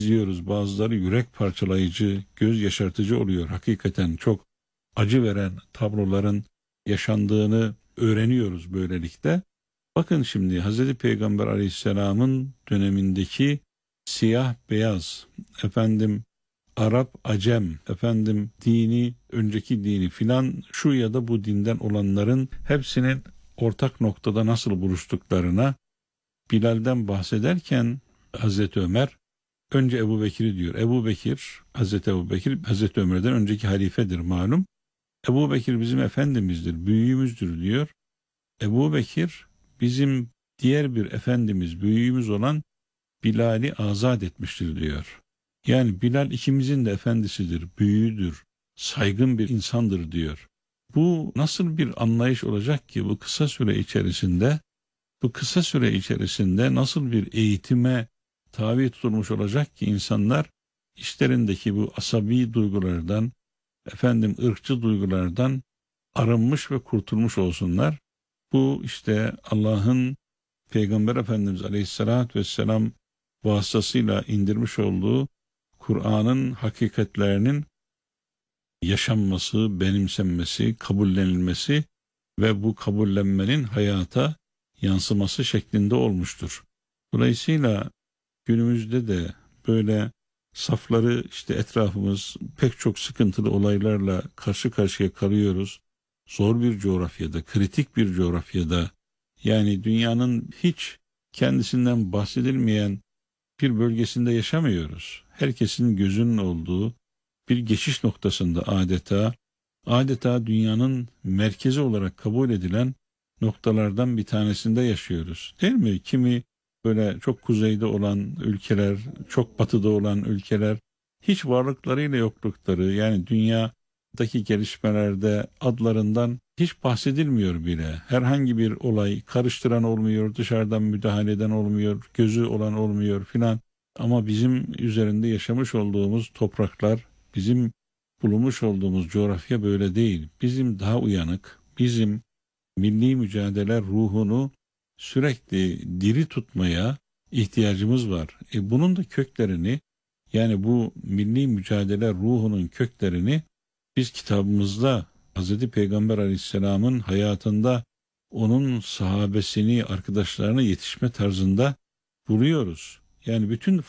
izliyoruz. Bazıları yürek parçalayıcı, göz yaşartıcı oluyor. Hakikaten çok acı veren tabloların yaşandığını öğreniyoruz böylelikle. Bakın şimdi Hazreti Peygamber Aleyhisselam'ın dönemindeki siyah beyaz, efendim Arap, Acem, efendim dini, önceki dini filan şu ya da bu dinden olanların hepsinin ortak noktada nasıl buluştuklarına Bilal'den bahsederken Hazreti Ömer önce Ebu Bekir'i diyor. Ebu Bekir, Hazreti Ebu Bekir, Hazreti Ömer'den önceki halifedir malum. Ebu Bekir bizim efendimizdir, büyüğümüzdür diyor. Ebu Bekir bizim diğer bir efendimiz, büyüğümüz olan Bilal'i azat etmiştir diyor. Yani Bilal ikimizin de efendisidir, büyüğüdür, saygın bir insandır diyor. Bu nasıl bir anlayış olacak ki bu kısa süre içerisinde, nasıl bir eğitime tabi tutulmuş olacak ki insanlar işlerindeki bu asabi duygulardan, efendim ırkçı duygulardan arınmış ve kurtulmuş olsunlar. Bu işte Allah'ın Peygamber Efendimiz Aleyhisselatü Vesselam vasıtasıyla indirmiş olduğu Kur'an'ın hakikatlerinin yaşanması, benimsenmesi, kabullenilmesi ve bu kabullenmenin hayata yansıması şeklinde olmuştur. Dolayısıyla günümüzde de böyle safları işte etrafımız pek çok sıkıntılı olaylarla karşı karşıya kalıyoruz. Zor bir coğrafyada, kritik bir coğrafyada, yani dünyanın hiç kendisinden bahsedilmeyen bir bölgesinde yaşamıyoruz. Herkesin gözünün olduğu bir geçiş noktasında adeta dünyanın merkezi olarak kabul edilen noktalardan bir tanesinde yaşıyoruz. Değil mi? Kimi böyle çok kuzeyde olan ülkeler, çok batıda olan ülkeler, hiç varlıklarıyla yoklukları, yani dünyadaki gelişmelerde adlarından hiç bahsedilmiyor bile. Herhangi bir olay karıştıran olmuyor, dışarıdan müdahale eden olmuyor, gözü olan olmuyor filan. Ama bizim üzerinde yaşamış olduğumuz topraklar, bizim bulunmuş olduğumuz coğrafya böyle değil. Bizim daha uyanık, bizim milli mücadele ruhunu sürekli diri tutmaya ihtiyacımız var. Bunun da köklerini, yani bu milli mücadele ruhunun köklerini biz kitabımızda Hz. Peygamber Aleyhisselam'ın hayatında onun sahabesini, arkadaşlarına yetişme tarzında buluyoruz. Yani bütün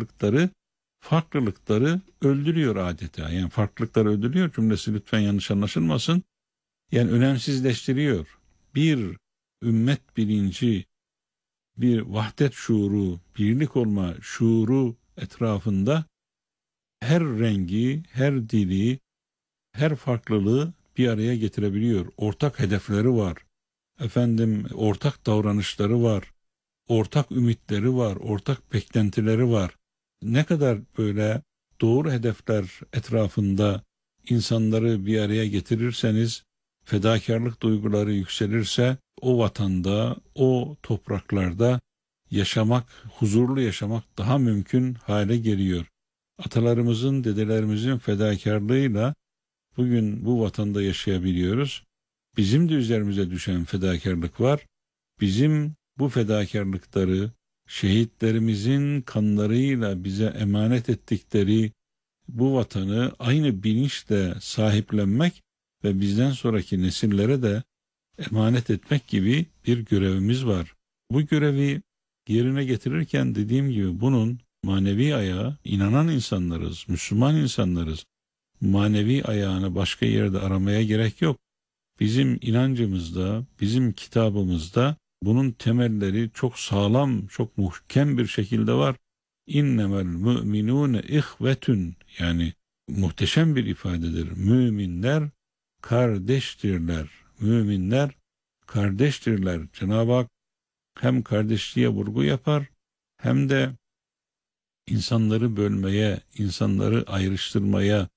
farklılıkları öldürüyor adeta. Yani farklılıkları öldürüyor cümlesi lütfen yanlış anlaşılmasın. Yani önemsizleştiriyor. Bir ümmet bilinci, bir vahdet şuuru, birlik olma şuuru etrafında her rengi, her dili, her farklılığı bir araya getirebiliyor. Ortak hedefleri var. Efendim ortak davranışları var. Ortak ümitleri var. Ortak beklentileri var. Ne kadar böyle doğru hedefler etrafında insanları bir araya getirirseniz, fedakarlık duyguları yükselirse o vatanda, o topraklarda yaşamak, huzurlu yaşamak daha mümkün hale geliyor. Atalarımızın, dedelerimizin fedakarlığıyla bugün bu vatanda yaşayabiliyoruz. Bizim de üzerimize düşen fedakarlık var. Bizim bu fedakarlıkları şehitlerimizin kanlarıyla bize emanet ettikleri bu vatanı aynı bilinçle sahiplenmek ve bizden sonraki nesillere de emanet etmek gibi bir görevimiz var. Bu görevi yerine getirirken dediğim gibi bunun manevi ayağı, inanan insanlarız, Müslüman insanlarız. Manevi ayağını başka yerde aramaya gerek yok. Bizim inancımızda, bizim kitabımızda bunun temelleri çok sağlam, çok muhkem bir şekilde var. İnnemel müminune ihvetün, yani muhteşem bir ifadedir. Müminler kardeştirler. Müminler kardeştirler. Cenab-ı Hak hem kardeşliğe vurgu yapar hem de insanları bölmeye, insanları ayrıştırmaya,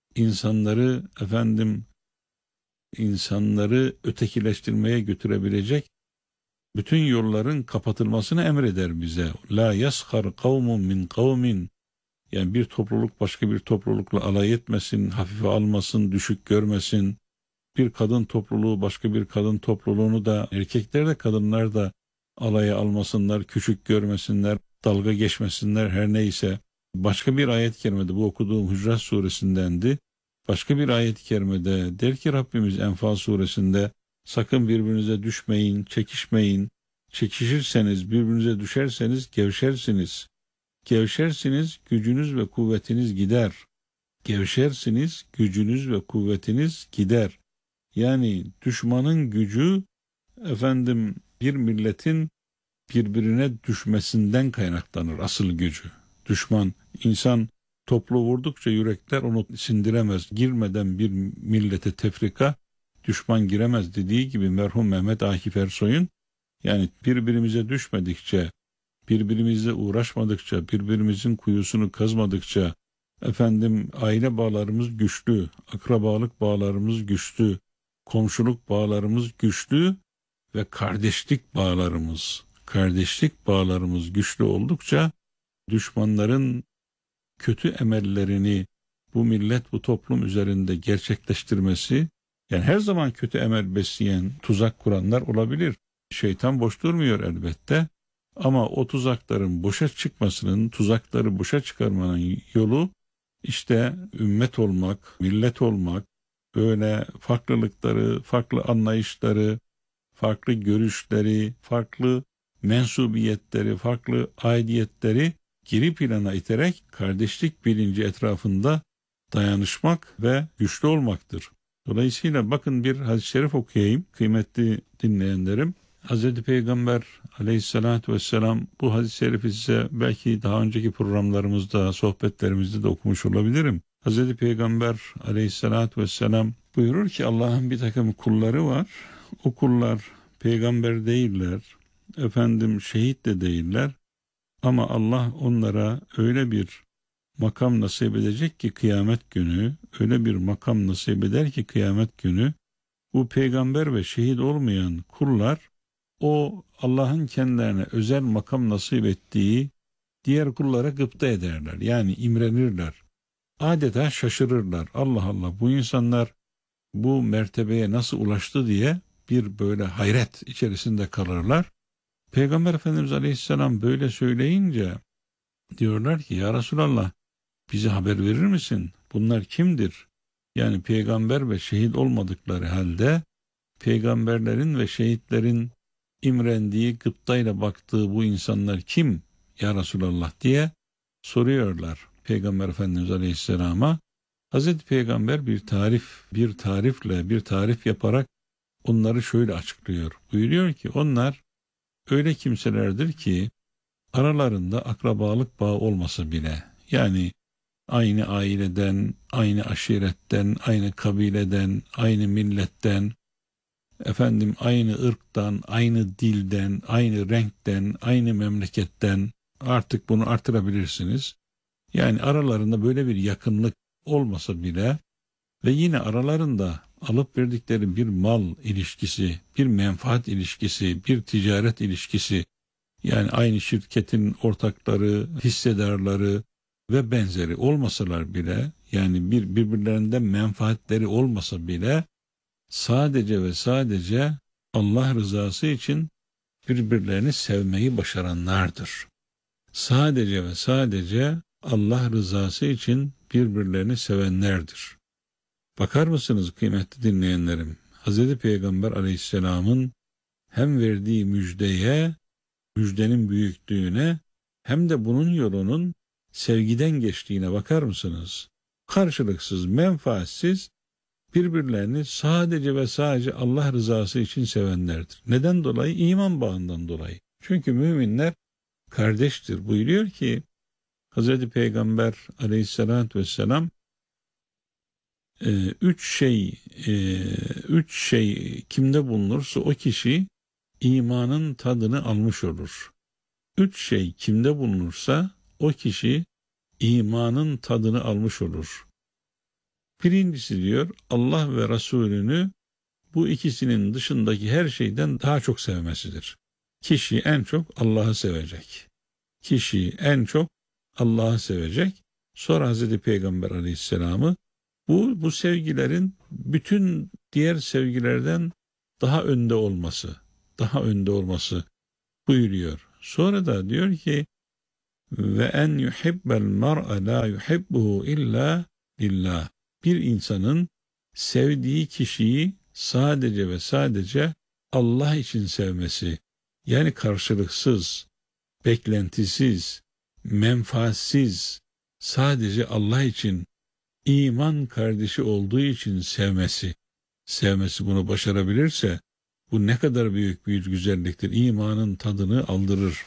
insanları ötekileştirmeye götürebilecek bütün yolların kapatılmasını emreder bize. La yashar kavmun min kavmin, yani bir topluluk başka bir toplulukla alay etmesin, hafife almasın, düşük görmesin. Bir kadın topluluğu başka bir kadın topluluğunu da, erkekler de kadınlar da alaya almasınlar, küçük görmesinler, dalga geçmesinler, her neyse. Başka bir ayet-i kerimede, bu okuduğum Hucurat suresindendi. Başka bir ayet-i kerimede der ki Rabbimiz Enfal suresinde, sakın birbirinize düşmeyin, çekişmeyin. Çekişirseniz, birbirinize düşerseniz gevşersiniz. Gevşersiniz, gücünüz ve kuvvetiniz gider. Gevşersiniz, gücünüz ve kuvvetiniz gider. Yani düşmanın gücü, bir milletin birbirine düşmesinden kaynaklanır asıl gücü. Düşman, insan toplu vurdukça yürekler onu sindiremez. Girmeden bir millete tefrika, düşman giremez dediği gibi merhum Mehmet Akif Ersoy'un, yani birbirimize düşmedikçe, birbirimizle uğraşmadıkça, birbirimizin kuyusunu kazmadıkça, aile bağlarımız güçlü, akrabalık bağlarımız güçlü, komşuluk bağlarımız güçlü ve kardeşlik bağlarımız güçlü oldukça düşmanların kötü emellerini bu millet, bu toplum üzerinde gerçekleştirmesi, yani her zaman kötü emel besleyen, tuzak kuranlar olabilir. Şeytan boş durmuyor elbette. Ama o tuzakların boşa çıkmasının, tuzakları boşa çıkarmanın yolu işte ümmet olmak, millet olmak, böyle farklılıkları, farklı anlayışları, farklı görüşleri, farklı mensubiyetleri, farklı aidiyetleri geri plana iterek kardeşlik bilinci etrafında dayanışmak ve güçlü olmaktır. Dolayısıyla bakın, bir hadis-i şerif okuyayım kıymetli dinleyenlerim. Hz. Peygamber aleyhissalatü vesselam, bu hadis-i şerifi size belki daha önceki programlarımızda, sohbetlerimizde de okumuş olabilirim. Hz. Peygamber aleyhissalatü vesselam buyurur ki, Allah'ın bir takım kulları var. O kullar peygamber değiller, şehit de değiller. Ama Allah onlara öyle bir makam nasip edecek ki kıyamet günü, öyle bir makam nasip eder ki kıyamet günü, bu peygamber ve şehit olmayan kullar, o Allah'ın kendilerine özel makam nasip ettiği diğer kullara gıpta ederler. Yani imrenirler. Adeta şaşırırlar. Allah Allah, bu insanlar bu mertebeye nasıl ulaştı diye bir böyle hayret içerisinde kalırlar. Peygamber Efendimiz Aleyhisselam böyle söyleyince diyorlar ki, ya Resulallah, bize haber verir misin? Bunlar kimdir? Yani peygamber ve şehit olmadıkları halde peygamberlerin ve şehitlerin imrendiği, gıptayla baktığı bu insanlar kim ya Resulallah diye soruyorlar Peygamber Efendimiz Aleyhisselam'a. Hazreti Peygamber bir tarif yaparak onları şöyle açıklıyor. Buyuruyor ki, onlar öyle kimselerdir ki aralarında akrabalık bağı olmasa bile, yani aynı aileden, aynı aşiretten, aynı kabileden, aynı milletten, aynı ırktan, aynı dilden, aynı renkten, aynı memleketten, artık bunu artırabilirsiniz. Yani aralarında böyle bir yakınlık olmasa bile ve yine aralarında alıp verdikleri bir mal ilişkisi, bir menfaat ilişkisi, bir ticaret ilişkisi, yani aynı şirketin ortakları, hissedarları ve benzeri olmasalar bile, yani birbirlerinden menfaatleri olmasa bile, sadece ve sadece Allah rızası için birbirlerini sevmeyi başaranlardır. Sadece ve sadece Allah rızası için birbirlerini sevenlerdir. Bakar mısınız kıymetli dinleyenlerim? Hz. Peygamber Aleyhisselam'ın hem verdiği müjdeye, müjdenin büyüklüğüne, hem de bunun yolunun sevgiden geçtiğine bakar mısınız? Karşılıksız, menfaatsiz, birbirlerini sadece ve sadece Allah rızası için sevenlerdir. Neden dolayı? İman bağından dolayı. Çünkü müminler kardeştir. Buyuruyor ki Hz. Peygamber Aleyhisselatü vesselam, üç şey kimde bulunursa o kişi imanın tadını almış olur. Üç şey kimde bulunursa o kişi imanın tadını almış olur. Birincisi diyor, Allah ve Resulünü bu ikisinin dışındaki her şeyden daha çok sevmesidir. Kişi en çok Allah'ı sevecek. Kişi en çok Allah'ı sevecek. Sonra Hazreti Peygamber Aleyhisselam'ı bu sevgilerin bütün diğer sevgilerden daha önde olması buyuruyor. Sonra da diyor ki ve en yuhibbel mar'a la yuhibbuhu illa lillah. Bir insanın sevdiği kişiyi sadece ve sadece Allah için sevmesi, yani karşılıksız, beklentisiz, menfaatsiz, sadece Allah için, iman kardeşi olduğu için sevmesi bunu başarabilirse, bu ne kadar büyük bir güzelliktir. İmanın tadını aldırır.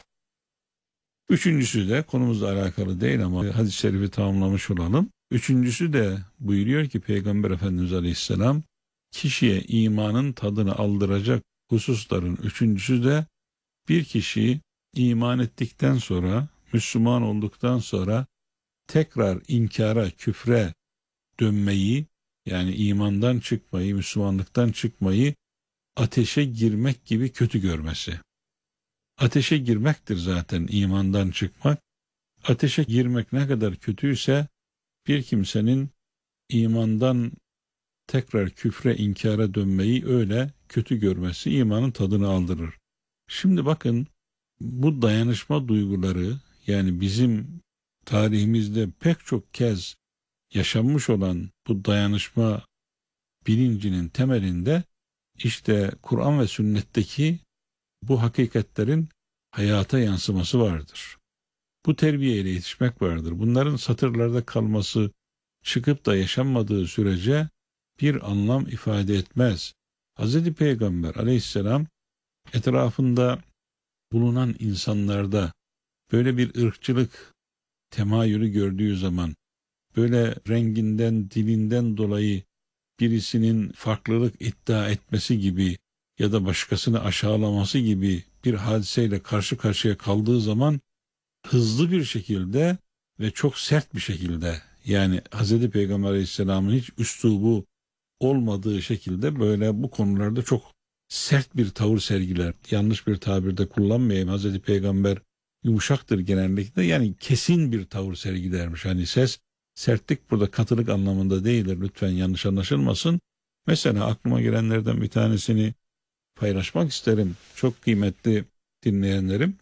Üçüncüsü de konumuzla alakalı değil ama hadis-i şerifi tamamlamış olalım. Üçüncüsü de buyuruyor ki Peygamber Efendimiz Aleyhisselam, kişiye imanın tadını aldıracak hususların üçüncüsü de bir kişi iman ettikten sonra, Müslüman olduktan sonra tekrar inkara, küfre dönmeyi, yani imandan çıkmayı, Müslümanlıktan çıkmayı ateşe girmek gibi kötü görmesi. Ateşe girmektir zaten imandan çıkmak. Ateşe girmek ne kadar kötüyse bir kimsenin imandan tekrar küfre, inkara dönmeyi öyle kötü görmesi imanın tadını aldırır. Şimdi bakın, bu dayanışma duyguları, yani bizim tarihimizde pek çok kez yaşanmış olan bu dayanışma bilincinin temelinde işte Kur'an ve sünnetteki bu hakikatlerin hayata yansıması vardır. Bu terbiyeyle yetişmek vardır. Bunların satırlarda kalması, çıkıp da yaşanmadığı sürece bir anlam ifade etmez. Hz. Peygamber aleyhisselam etrafında bulunan insanlarda böyle bir ırkçılık temayülü gördüğü zaman, böyle renginden, dilinden dolayı birisinin farklılık iddia etmesi gibi ya da başkasını aşağılaması gibi bir hadiseyle karşı karşıya kaldığı zaman hızlı bir şekilde ve çok sert bir şekilde, yani Hz. Peygamber Aleyhisselam'ın hiç üslubu olmadığı şekilde böyle bu konularda çok sert bir tavır sergiler. Yanlış bir tabirde kullanmayayım. Hz. Peygamber yumuşaktır genellikle. Yani kesin bir tavır sergilermiş. Hani sertlik burada katılık anlamında değildir. Lütfen yanlış anlaşılmasın. Mesela aklıma gelenlerden bir tanesini paylaşmak isterim. Çok kıymetli dinleyenlerim.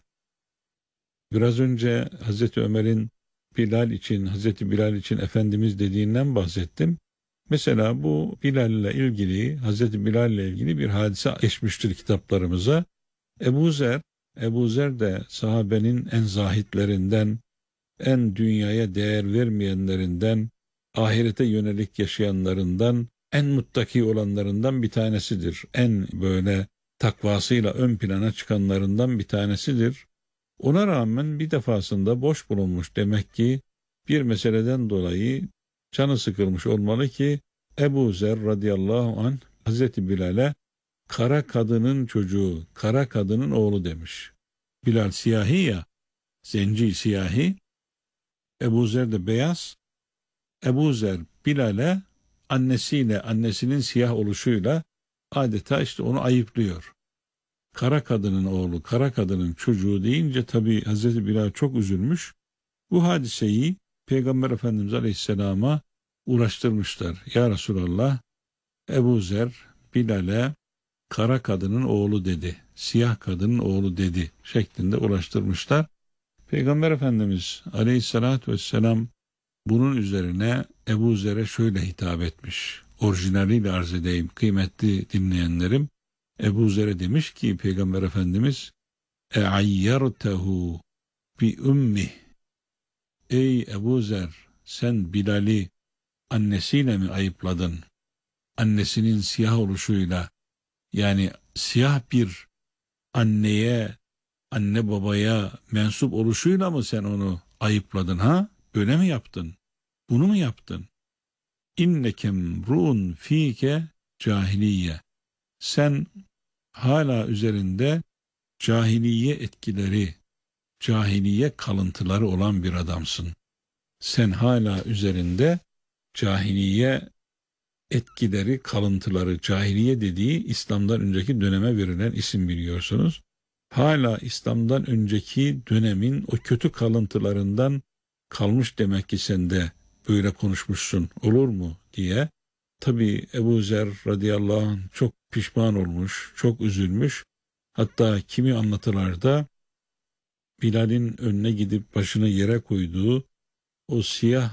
Biraz önce Hazreti Ömer'in Hazreti Bilal için Efendimiz dediğinden bahsettim. Mesela bu Bilal ile ilgili, Hazreti Bilal ile ilgili bir hadise geçmiştir kitaplarımıza. Ebu Zer de sahabenin en zahitlerinden, en dünyaya değer vermeyenlerinden, ahirete yönelik yaşayanlarından, en muttaki olanlarından bir tanesidir. En böyle takvasıyla ön plana çıkanlarından bir tanesidir. Ona rağmen bir defasında boş bulunmuş, demek ki bir meseleden dolayı canı sıkılmış olmalı ki Ebu Zer radıyallahu anh Hazreti Bilal'e kara kadının çocuğu, kara kadının oğlu demiş. Bilal siyahi ya, zenci siyahi, Ebu Zer de beyaz. Ebu Zer Bilal'e annesinin siyah oluşuyla adeta işte onu ayıplıyor. Kara kadının oğlu, kara kadının çocuğu deyince tabii Hazreti Bilal çok üzülmüş. Bu hadiseyi Peygamber Efendimiz Aleyhisselam'a uğraştırmışlar. Ya Resulallah, Ebu Zer Bilal'e kara kadının oğlu dedi, siyah kadının oğlu dedi şeklinde ulaştırmışlar. Peygamber Efendimiz Aleyhisselatü Vesselam bunun üzerine Ebu Zer'e şöyle hitap etmiş. Orijinaliyle arz edeyim kıymetli dinleyenlerim. Ebu Zer'e demiş ki Peygamber Efendimiz, "E'ayyartehu bi ümmih." Ey Ebu Zer, sen Bilal'i annesiyle mi ayıpladın? Annesinin siyah oluşuyla, yani siyah bir anne babaya mensup oluşuyla mı sen onu ayıpladın ha? Öyle mi yaptın? Bunu mu yaptın? İnnekem ru'un fike cahiliye. Sen hala üzerinde cahiliye etkileri, cahiliye kalıntıları olan bir adamsın. Sen hala üzerinde cahiliye etkileri, kalıntıları, cahiliye dediği İslam'dan önceki döneme verilen isim, biliyorsunuz. Hala İslam'dan önceki dönemin o kötü kalıntılarından kalmış demek ki sen de böyle konuşmuşsun, olur mu diye. Tabii Ebu Zer radıyallahu anh çok pişman olmuş, çok üzülmüş. Hatta kimi anlatılarda Bilal'in önüne gidip başını yere koyduğu o siyah